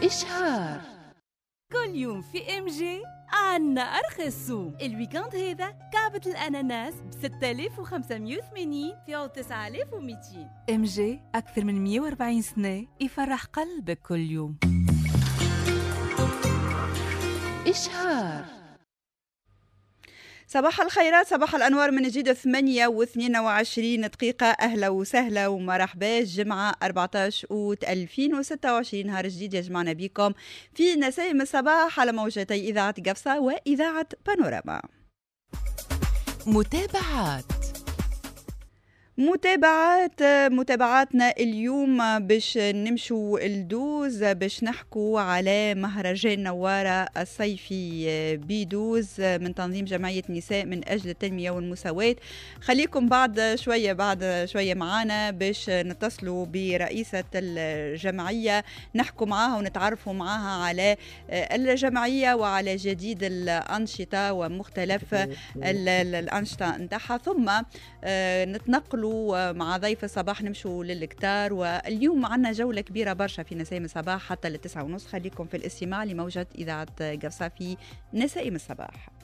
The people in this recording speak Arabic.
إشهار. كل يوم في ام جي عنا أرخص سوم. الويكاند هذا كعبة الأناناس ب 6580 فيها 9200. ام جي أكثر من 140 سنة يفرح قلبك كل يوم. إشهار. صباح الخيرات، صباح الأنوار من جديد. 8:22 دقيقة. أهلا وسهلا ومرحبا. الجمعة 14/2026 نهار جديد يجمعنا بكم في نسائم الصباح على موجتي إذاعة قفصة وإذاعة بانوراما. متابعاتنا اليوم باش نمشوا الدوز باش نحكوا على مهرجان نوارة الصيفي بيدوز من تنظيم جمعية نساء من أجل التنمية والمساواة. خليكم بعد شوية معانا باش نتصلوا برئيسة الجمعية نحكوا معاها ونتعرفوا معاها على الجمعية وعلى جديد الأنشطة ومختلف الأنشطة نتاعها، ثم نتنقلوا مع ضيف الصباح نمشوا للكتار. واليوم عنا جولة كبيرة برشا في نسائم الصباح حتى ل9:30. خليكم في الاستماع لموجة إذاعة قفصة في نسائم الصباح.